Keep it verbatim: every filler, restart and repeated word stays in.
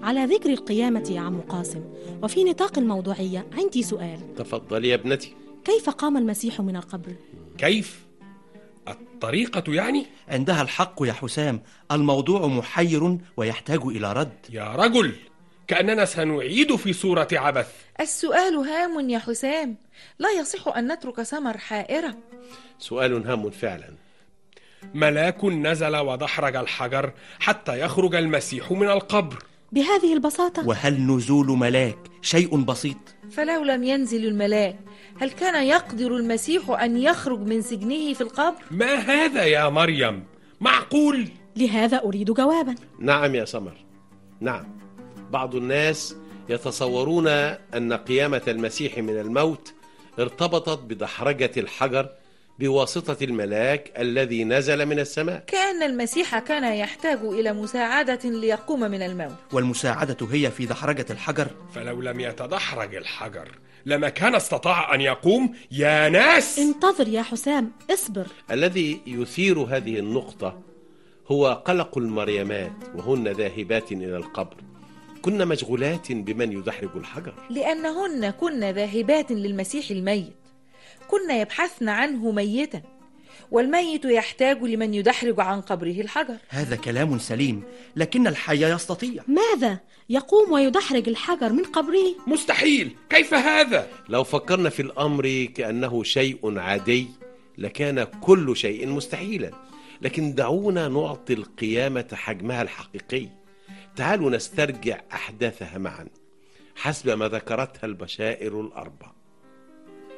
على ذكر القيامة يا عم قاسم، وفي نطاق الموضوعية عندي سؤال. تفضل يا ابنتي. كيف قام المسيح من القبر؟ كيف؟ الطريقة يعني؟ عندها الحق يا حسام، الموضوع محير ويحتاج إلى رد. يا رجل، كأننا سنعيد في صورة عبث. السؤال هام يا حسام، لا يصح أن نترك سمر حائرة. سؤال هام فعلا. ملاك نزل ودحرج الحجر حتى يخرج المسيح من القبر بهذه البساطة؟ وهل نزول ملاك شيء بسيط؟ فلو لم ينزل الملاك، هل كان يقدر المسيح أن يخرج من سجنه في القبر؟ ما هذا يا مريم؟ معقول؟ لهذا أريد جوابا. نعم يا سمر، نعم. بعض الناس يتصورون أن قيامة المسيح من الموت ارتبطت بدحرجة الحجر بواسطة الملاك الذي نزل من السماء. كأن المسيح كان يحتاج إلى مساعدة ليقوم من الموت، والمساعدة هي في دحرجة الحجر. فلو لم يتدحرج الحجر لما كان استطاع أن يقوم. يا ناس انتظر يا حسام، اصبر. الذي يثير هذه النقطة هو قلق المريمات وهن ذاهبات إلى القبر، كن مشغولات بمن يدحرج الحجر، لأنهن كن ذاهبات للمسيح الميت، كن يبحثن عنه ميتا، والميت يحتاج لمن يدحرج عن قبره الحجر. هذا كلام سليم، لكن الحي يستطيع. ماذا؟ يقوم ويدحرج الحجر من قبره؟ مستحيل. كيف هذا؟ لو فكرنا في الأمر كأنه شيء عادي لكان كل شيء مستحيلا، لكن دعونا نعطي القيامة حجمها الحقيقي. تعالوا نسترجع أحداثها معا حسب ما ذكرتها البشائر الأربع.